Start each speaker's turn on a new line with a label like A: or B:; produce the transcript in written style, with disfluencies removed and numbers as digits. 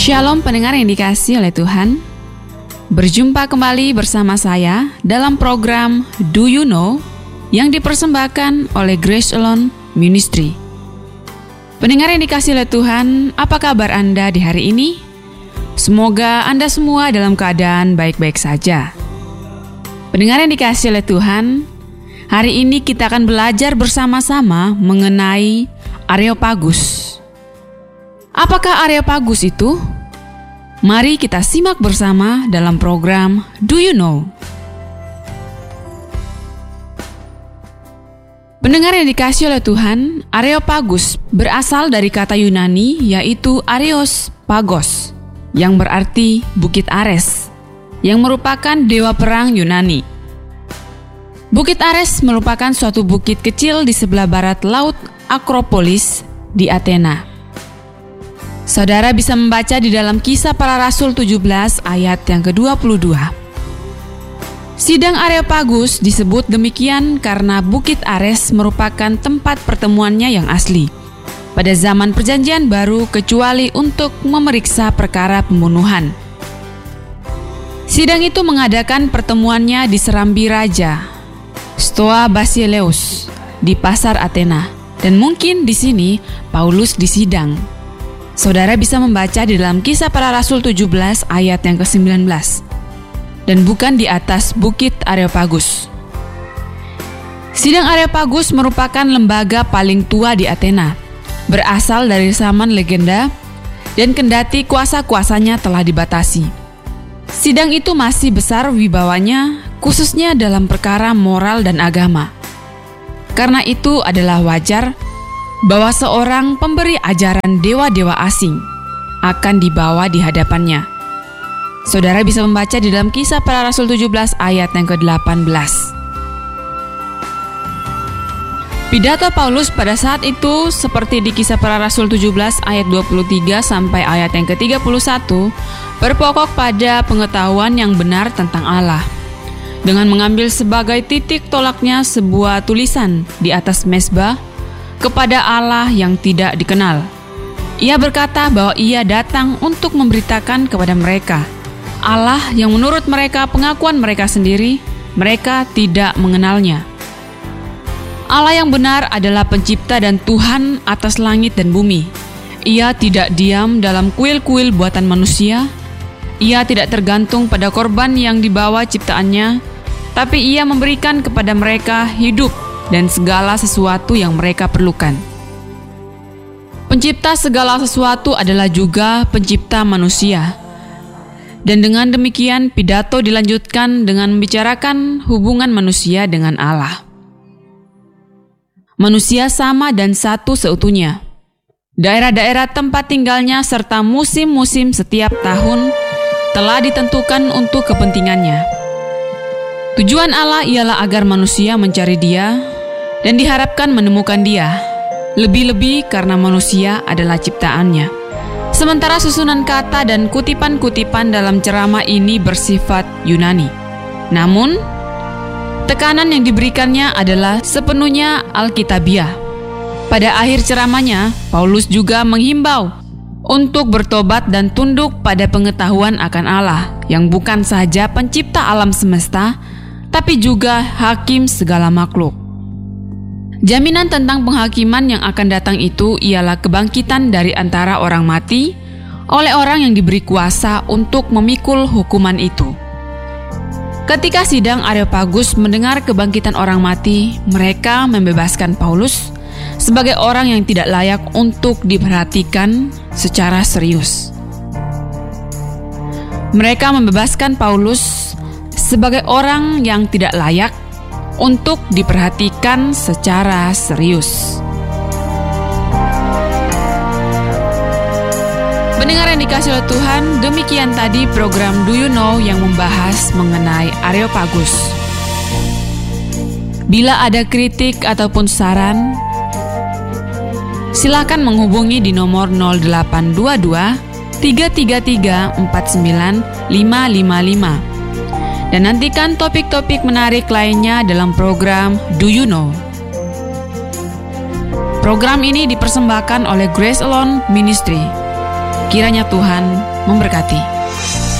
A: Shalom pendengar yang dikasihi oleh Tuhan. Berjumpa kembali bersama saya dalam program Do You Know yang dipersembahkan oleh Grace Alone Ministry. Pendengar yang dikasihi oleh Tuhan, apa kabar Anda di hari ini? Semoga Anda semua dalam keadaan baik-baik saja. Pendengar yang dikasihi oleh Tuhan, hari ini kita akan belajar bersama-sama mengenai Areopagus. Apakah Areopagus itu? Mari kita simak bersama dalam program Do You Know. Pendengar yang dikasihi oleh Tuhan, Areopagus berasal dari kata Yunani yaitu Areos Pagos, yang berarti Bukit Ares, yang merupakan dewa perang Yunani. Bukit Ares merupakan suatu bukit kecil di sebelah barat laut Akropolis di Athena. Saudara bisa membaca di dalam Kisah Para Rasul 17 ayat yang ke-22. Sidang Areopagus disebut demikian karena Bukit Ares merupakan tempat pertemuannya yang asli pada zaman Perjanjian Baru kecuali untuk memeriksa perkara pembunuhan. Sidang itu mengadakan pertemuannya di serambi raja Stoa Basileus di pasar Athena, dan mungkin di sini Paulus disidang. Saudara bisa membaca di dalam Kisah Para Rasul 17 ayat yang ke-19, dan bukan di atas Bukit Areopagus. Sidang Areopagus merupakan lembaga paling tua di Athena, berasal dari zaman legenda, dan kendati kuasa-kuasanya telah dibatasi. Sidang itu masih besar wibawanya, khususnya dalam perkara moral dan agama. Karena itu adalah wajar bahwa seorang pemberi ajaran dewa-dewa asing akan dibawa di hadapannya. Saudara bisa membaca di dalam Kisah Para Rasul 17 ayat yang ke-18. Pidato Paulus pada saat itu seperti di Kisah Para Rasul 17 ayat 23 sampai ayat yang ke-31 berpokok pada pengetahuan yang benar tentang Allah, dengan mengambil sebagai titik tolaknya sebuah tulisan di atas mezbah kepada Allah yang tidak dikenal. Ia berkata bahwa ia datang untuk memberitakan kepada mereka Allah yang menurut mereka pengakuan mereka sendiri, mereka tidak mengenalnya. Allah yang benar adalah pencipta dan Tuhan atas langit dan bumi. Ia tidak diam dalam kuil-kuil buatan manusia. Ia tidak tergantung pada korban yang dibawa ciptaannya, tapi ia memberikan kepada mereka hidup dan segala sesuatu yang mereka perlukan. Pencipta segala sesuatu adalah juga pencipta manusia. Dan dengan demikian pidato dilanjutkan dengan membicarakan hubungan manusia dengan Allah. Manusia sama dan satu seutuhnya. Daerah-daerah tempat tinggalnya serta musim-musim setiap tahun telah ditentukan untuk kepentingannya. Tujuan Allah ialah agar manusia mencari Dia dan diharapkan menemukan Dia, lebih-lebih karena manusia adalah ciptaannya. Sementara susunan kata dan kutipan-kutipan dalam ceramah ini bersifat Yunani. Namun, tekanan yang diberikannya adalah sepenuhnya Alkitabiah. Pada akhir ceramahnya, Paulus juga menghimbau untuk bertobat dan tunduk pada pengetahuan akan Allah, yang bukan saja pencipta alam semesta, tapi juga hakim segala makhluk. Jaminan tentang penghakiman yang akan datang itu ialah kebangkitan dari antara orang mati oleh orang yang diberi kuasa untuk memikul hukuman itu. Ketika sidang Areopagus mendengar kebangkitan orang mati, mereka membebaskan Paulus sebagai orang yang tidak layak untuk diperhatikan secara serius. Mereka membebaskan Paulus sebagai orang yang tidak layak untuk diperhatikan secara serius. Pendengar yang dikasihi oleh Tuhan, demikian tadi program Do You Know yang membahas mengenai Areopagus. Bila ada kritik ataupun saran, silakan menghubungi di nomor 0822 333 49 555. Dan nantikan topik-topik menarik lainnya dalam program Do You Know. Program ini dipersembahkan oleh Grace Alone Ministry. Kiranya Tuhan memberkati.